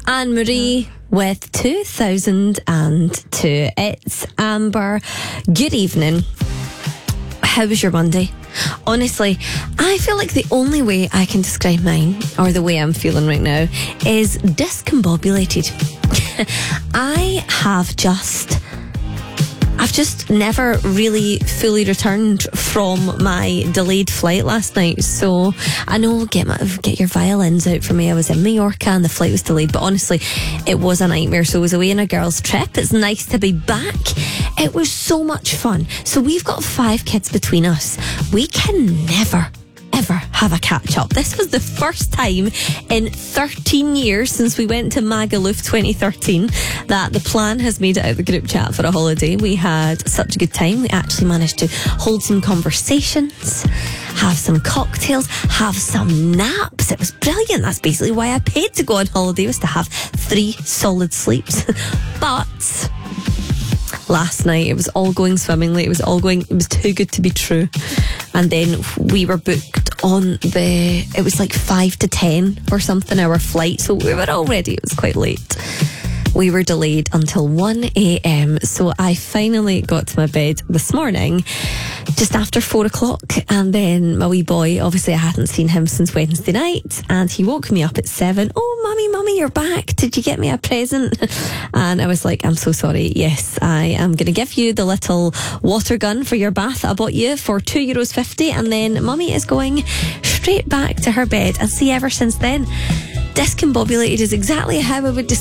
Anne Marie with 2002. It's Amber. Good evening. How was your Monday? Honestly, I feel like the only way I can describe mine, or the way I'm feeling right now, is discombobulated. I've just never really fully returned from my delayed flight last night. So I know, get your violins out for me. I was in Mallorca and the flight was delayed, but honestly, it was a nightmare. So I was away on a girls' trip. It's nice to be back. It was so much fun. So we've got 5 kids between us. We can never ever have a catch up. This was the first time in 13 years since we went to Magaluf 2013 that the plan has made it out the group chat for a holiday. We had such a good time. We actually managed to hold some conversations, have some cocktails, have some naps. It was brilliant. That's basically why I paid to go on holiday, was to have 3 solid sleeps. But last night it was all going swimmingly. It was too good to be true. And then we were booked on it was like 5 to 10 or something, our flight. So it was quite late. We were delayed until 1 a.m. So I finally got to my bed this morning just after 4 o'clock. And then my wee boy, obviously I hadn't seen him since Wednesday night, and he woke me up at 7. Oh, mummy, you're back. Did you get me a present? And I was like, I'm so sorry. Yes, I am going to give you the little water gun for your bath I bought you for €2.50. And then mummy is going straight back to her bed. And see, ever since then, discombobulated is exactly how I would describe